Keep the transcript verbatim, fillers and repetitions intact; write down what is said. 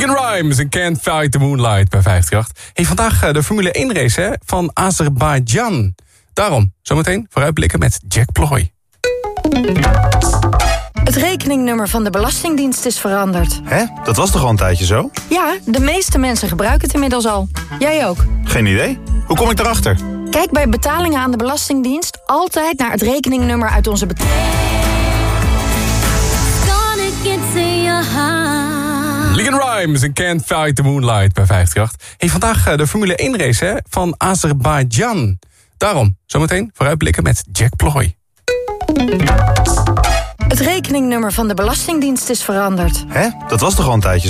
Legan Rhymes en Can't Fight the Moonlight bij vijfendertig. Hey, vandaag de Formule één race hè, van Azerbeidzjan. Daarom, zometeen vooruitblikken met Jack Ploy. Het rekeningnummer van de Belastingdienst is veranderd. Hè? Dat was toch al een tijdje zo? Ja, de meeste mensen gebruiken het inmiddels al. Jij ook. Geen idee. Hoe kom ik erachter? Kijk bij betalingen aan de Belastingdienst altijd naar het rekeningnummer uit onze betaling. Legan Rhymes en Can't Fight the Moonlight bij vijfendertig. Hey, vandaag de Formule één race hè, van Azerbeidzjan. Daarom, zometeen vooruitblikken met Jack Ploy. Het rekeningnummer van de Belastingdienst is veranderd. Hè? Dat was toch al een tijdje zo?